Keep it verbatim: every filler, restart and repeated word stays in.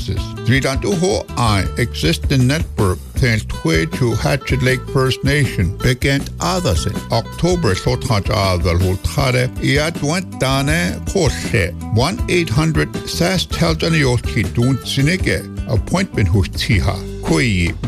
services. Three-Uho I existing network thanks to Hatchet Lake First Nation began others in October Sothaj Adal Hultare Iadwentane Koshe one eight hundred S A S Teljanioski Dun Sinige appointment Hustiha Koi